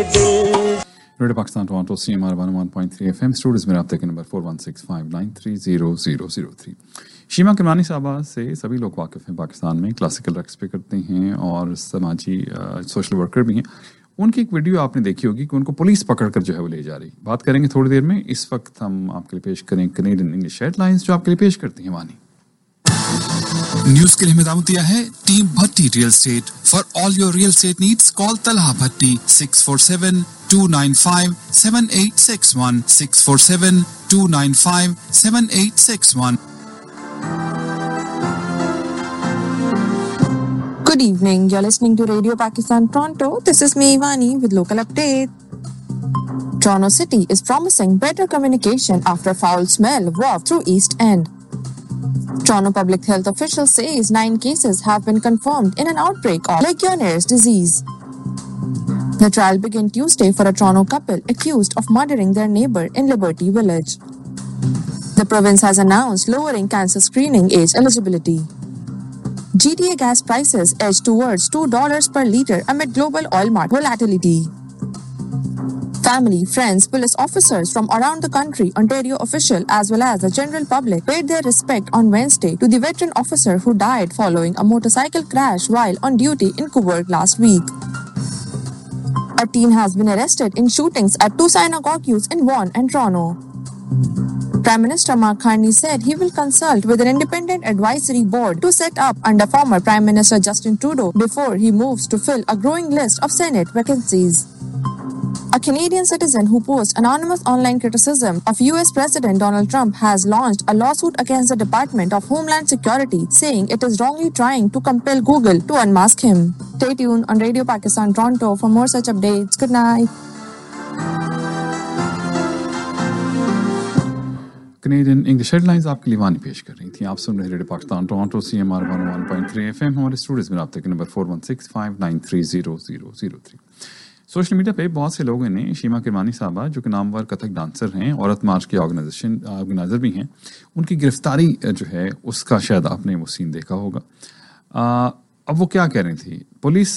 दिल। Radio Pakistan Toronto CMR 101.3 FM studios में आपके नंबर 4165930003। शीमा किरमानी साहबा से सभी लोग वाकिफ़ हैं, पाकिस्तान में क्लासिकल रक्स पे करते हैं और समाजी सोशल वर्कर भी हैं। उनकी एक वीडियो आपने देखी होगी कि उनको पुलिस पकड़कर जो है वो ले जा रही। बात करेंगे थोड़ी देर में। इस वक्त हम आपके लिए पेश करें कनेडियन इंग्लिश हेडलाइंस जो आपके लिए पेश करती हैं वानी। न्यूज के लिए हिदायत दिया है team Bhatti real estate. For all your real estate needs call Talha Bhatti 647-295-7861 647-295-7861। Good evening. You're listening to Radio Pakistan Toronto. This is me, Ivani, with local update. Toronto City is promising better communication after foul smell wafted through East End. Toronto public health officials says 9 cases have been confirmed in an outbreak of Legionnaire's disease. The trial began Tuesday for a Toronto couple accused of murdering their neighbor in Liberty Village. The province has announced lowering cancer screening age eligibility. GTA gas prices edge towards $2 per litre amid global oil market volatility. Family, friends, police officers from around the country, Ontario official as well as the general public paid their respect on Wednesday to the veteran officer who died following a motorcycle crash while on duty in Cobourg last week. A teen has been arrested in shootings at 2 synagogues in Vaughan and Toronto. Prime Minister Mark Carney said he will consult with an independent advisory board to set up under former Prime Minister Justin Trudeau before he moves to fill a growing list of Senate vacancies. A Canadian citizen who posts anonymous online criticism of US President Donald Trump has launched a lawsuit against the Department of Homeland Security, saying it is wrongly trying to compel Google to unmask him. Stay tuned on Radio Pakistan Toronto for more such updates. Good night. Canadian English headlines आपके लिए वानी पेश कर रही थी। आप सुन रहे radio Pakistan Toronto CMR 101.3 FM। हमारे स्टूडियोज में आपके नंबर 4165930003। सोशल मीडिया पे बहुत से लोगों ने शीमा किरमानी साहबा जो कि नामवर कथक डांसर हैं, औरत मार्च के ऑर्गेनाइजर भी हैं, उनकी गिरफ्तारी जो है उसका शायद आपने वो सीन देखा होगा। अब वो क्या कह रही थी, पुलिस